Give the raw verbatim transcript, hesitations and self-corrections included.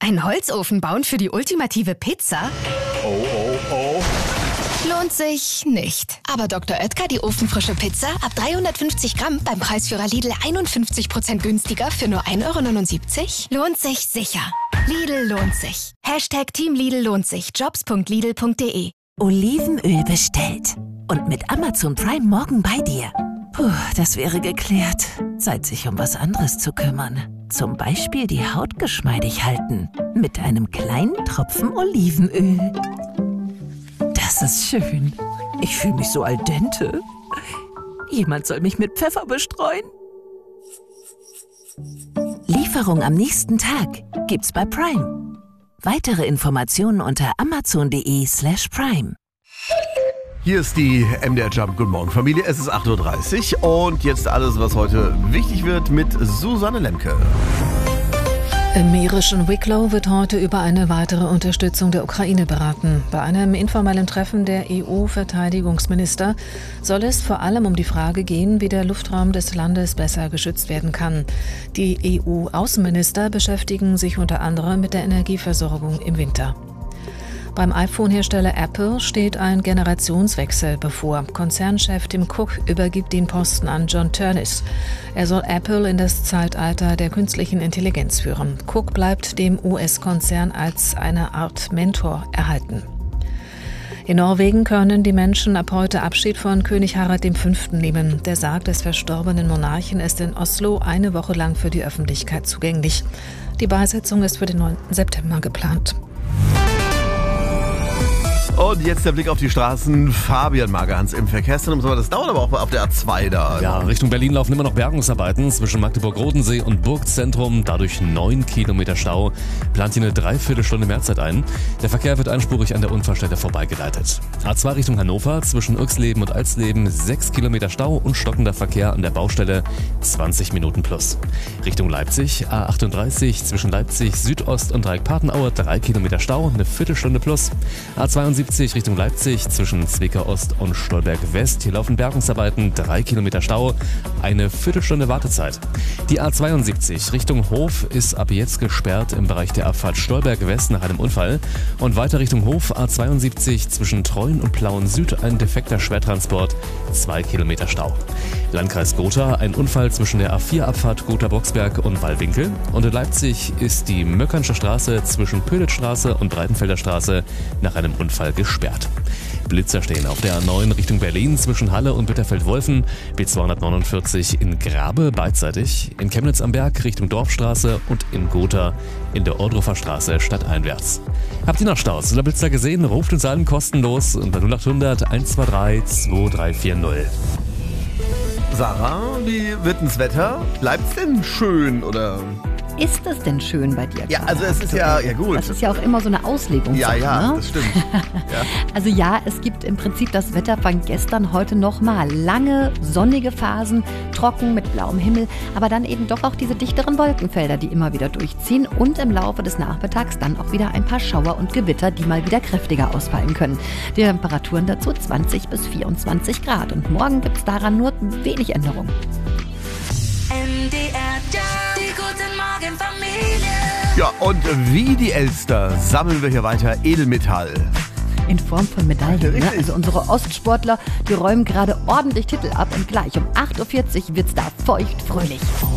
Einen Holzofen bauen für die ultimative Pizza? Oh, oh, oh. Lohnt sich nicht. Aber Doktor Oetker, die ofenfrische Pizza, ab dreihundertfünfzig Gramm beim Preisführer Lidl einundfünfzig Prozent günstiger für nur ein Euro neunundsiebzig? Lohnt sich sicher. Lidl lohnt sich. Hashtag Team Lidl lohnt sich. jobs punkt lidl punkt de. Olivenöl bestellt. Und mit Amazon Prime morgen bei dir. Puh, das wäre geklärt. Zeit, sich um was anderes zu kümmern. Zum Beispiel die Haut geschmeidig halten. Mit einem kleinen Tropfen Olivenöl. Das ist schön. Ich fühle mich so al dente. Jemand soll mich mit Pfeffer bestreuen. Lieferung am nächsten Tag gibt's bei Prime. Weitere Informationen unter amazon.de slash prime. Hier ist die M D R Jump. Guten Morgen, Familie. Es ist acht Uhr dreißig und jetzt alles, was heute wichtig wird mit Susanne Lemke. Im irischen Wicklow wird heute über eine weitere Unterstützung der Ukraine beraten. Bei einem informellen Treffen der E U-Verteidigungsminister soll es vor allem um die Frage gehen, wie der Luftraum des Landes besser geschützt werden kann. Die E U-Außenminister beschäftigen sich unter anderem mit der Energieversorgung im Winter. Beim iPhone-Hersteller Apple steht ein Generationswechsel bevor. Konzernchef Tim Cook übergibt den Posten an John Ternus. Er soll Apple in das Zeitalter der künstlichen Intelligenz führen. Cook bleibt dem U S-Konzern als eine Art Mentor erhalten. In Norwegen können die Menschen ab heute Abschied von König Harald der Fünfte nehmen. Der Sarg des verstorbenen Monarchen ist in Oslo eine Woche lang für die Öffentlichkeit zugänglich. Die Beisetzung ist für den neunten September geplant. Und jetzt der Blick auf die Straßen. Fabian Magerhans im Verkehrszentrum. Das dauert aber auch auf der A zwei da. Ja, Richtung Berlin laufen immer noch Bergungsarbeiten zwischen Magdeburg-Rodensee und Burgzentrum. Dadurch neun Kilometer Stau. Plant hier eine Dreiviertelstunde Mehrzeit ein. Der Verkehr wird einspurig an der Unfallstelle vorbeigeleitet. A zwei Richtung Hannover zwischen Irxleben und Alsleben sechs Kilometer Stau und stockender Verkehr an der Baustelle zwanzig Minuten plus. Richtung Leipzig A achtunddreißig zwischen Leipzig Südost und Dreieck-Patenauer drei Kilometer Stau, eine Viertelstunde plus. A zweiundsiebzig Richtung Leipzig zwischen Zwickau Ost und Stolberg West. Hier laufen Bergungsarbeiten, drei Kilometer Stau, eine Viertelstunde Wartezeit. Die A zweiundsiebzig Richtung Hof ist ab jetzt gesperrt im Bereich der Abfahrt Stolberg West nach einem Unfall. Und weiter Richtung Hof A zweiundsiebzig zwischen Treuen und Plauen Süd ein defekter Schwertransport, zwei Kilometer Stau. Landkreis Gotha, ein Unfall zwischen der A vier Abfahrt Gotha-Boxberg und Wallwinkel. Und in Leipzig ist die Möckernsche Straße zwischen Pölitzstraße und Breitenfelder Straße nach einem Unfall gesperrt. Blitzer stehen auf der A neun Richtung Berlin zwischen Halle und Bitterfeld-Wolfen, B zweihundertneunundvierzig in Grabe beidseitig, in Chemnitz am Berg Richtung Dorfstraße und in Gotha in der Ohrdruffer Straße stadteinwärts. Habt ihr noch Staus oder Blitzer gesehen? Ruft uns an, kostenlos unter null achthundert eins zwei drei zwei drei vier null. Sarah, wie wird denn das Wetter? Bleibt's denn schön oder? Ist es denn schön bei dir? Ja, also es ist ja, ja gut. Das ist ja auch immer so eine Auslegungssache. Ja, ja, ne? das stimmt. Ja. Also ja, es gibt im Prinzip das Wetter von gestern, heute nochmal. Lange, sonnige Phasen, trocken mit blauem Himmel, aber dann eben doch auch diese dichteren Wolkenfelder, die immer wieder durchziehen und im Laufe des Nachmittags dann auch wieder ein paar Schauer und Gewitter, die mal wieder kräftiger ausfallen können. Die Temperaturen dazu zwanzig bis vierundzwanzig Grad und morgen gibt es daran nur wenig Änderung. M D R Jump, die guten Morgen Familie. Ja, und wie die Elster sammeln wir hier weiter Edelmetall. In Form von Medaillen. Ne? Also unsere Ostsportler, die räumen gerade ordentlich Titel ab und gleich um acht Uhr vierzig wird's da feucht fröhlich.